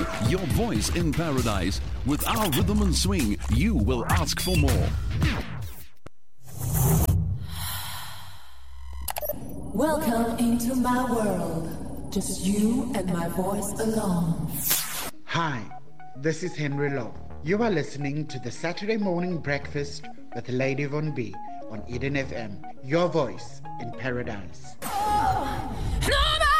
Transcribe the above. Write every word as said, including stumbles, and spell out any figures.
your voice in paradise. With our rhythm and swing, you will ask for more. Welcome into my world. Just you and my voice alone. Hi, this is Henry Law. You are listening to the Saturday Morning Breakfast with Lady Von B on Eden F M. Your voice in paradise. Oh, no,